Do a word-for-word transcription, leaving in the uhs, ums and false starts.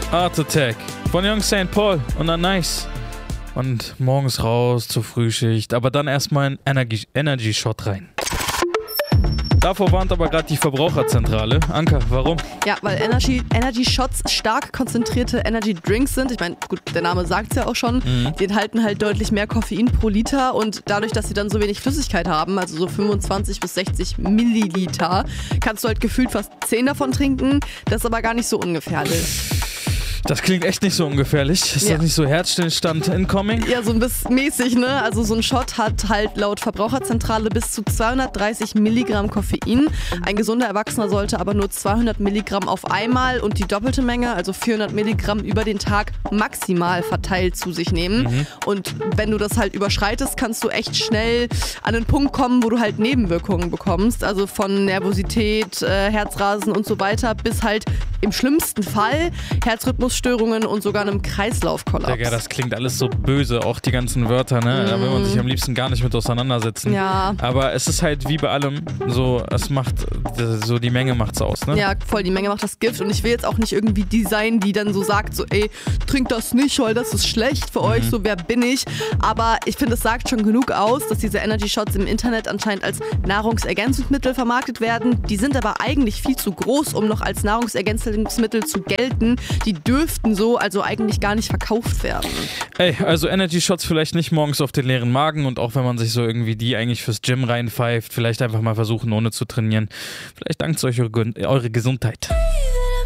Art Attack von Young Saint Paul und dann Nice. Und morgens raus zur Frühschicht, aber dann erstmal ein Energy, Energy Shot rein. Davor warnt aber gerade die Verbraucherzentrale. Anka, warum? Ja, weil Energy, Energy Shots stark konzentrierte Energy Drinks sind. Ich meine, gut, der Name sagt es ja auch schon. Mhm. Die enthalten halt deutlich mehr Koffein pro Liter und dadurch, dass sie dann so wenig Flüssigkeit haben, also so fünfundzwanzig bis sechzig Milliliter, kannst du halt gefühlt fast zehn davon trinken. Das ist aber gar nicht so ungefährlich. Das klingt echt nicht so ungefährlich. Ist ja. das nicht so Herzstillstand incoming? Ja, so ein bisschen mäßig, ne? Also so ein Shot hat halt laut Verbraucherzentrale bis zu zweihundertdreißig Milligramm Koffein. Ein gesunder Erwachsener sollte aber nur zweihundert Milligramm auf einmal und die doppelte Menge, also vierhundert Milligramm über den Tag maximal verteilt zu sich nehmen. Mhm. Und wenn du das halt überschreitest, kannst du echt schnell an einen Punkt kommen, wo du halt Nebenwirkungen bekommst. Also von Nervosität, äh, Herzrasen und so weiter bis halt im schlimmsten Fall Herzrhythmusstörungen und sogar einem Kreislaufkollaps. Digga, das klingt alles so böse, auch die ganzen Wörter, ne? Mm. Da will man sich am liebsten gar nicht mit auseinandersetzen. Ja. Aber es ist halt wie bei allem so, es macht, so die Menge macht's aus, ne? Ja, voll, die Menge macht das Gift und ich will jetzt auch nicht irgendwie die sein, die dann so sagt, so ey, trink das nicht, weil das ist schlecht für mhm. euch, so wer bin ich? Aber ich finde, es sagt schon genug aus, dass diese Energy Shots im Internet anscheinend als Nahrungsergänzungsmittel vermarktet werden. Die sind aber eigentlich viel zu groß, um noch als Nahrungsergänzungsmittel zu gelten. Die dürften so also eigentlich gar nicht verkauft werden. Ey, also Energy Shots vielleicht nicht morgens auf den leeren Magen und auch wenn man sich so irgendwie die eigentlich fürs Gym reinpfeift, vielleicht einfach mal versuchen, ohne zu trainieren. Vielleicht dankt es euch eure, eure Gesundheit.